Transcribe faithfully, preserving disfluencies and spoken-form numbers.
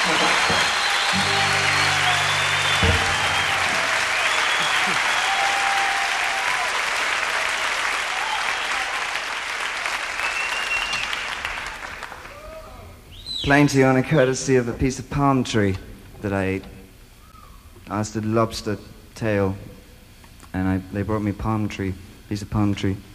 Playing to you on a courtesy of a piece of palm tree that I ate. I asked a lobster tail, and I, they brought me palm tree, piece of palm tree.